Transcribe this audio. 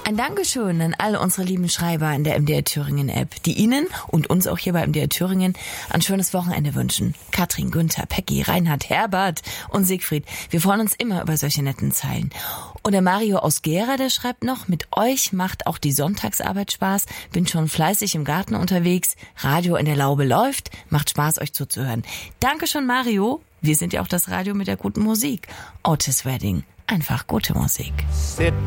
Ein Dankeschön an all unsere lieben Schreiber in der MDR Thüringen App, die Ihnen und uns auch hier bei MDR Thüringen ein schönes Wochenende wünschen. Katrin, Günther, Peggy, Reinhard, Herbert und Siegfried. Wir freuen uns immer über solche netten Zeilen. Und der Mario aus Gera, der schreibt noch, mit euch macht auch die Sonntagsarbeit Spaß. Bin schon fleißig im Garten unterwegs. Radio in der Laube läuft. Macht Spaß, euch zuzuhören. Dankeschön, Mario. Wir sind ja auch das Radio mit der guten Musik. Otis Redding. Einfach gute Musik. Sitting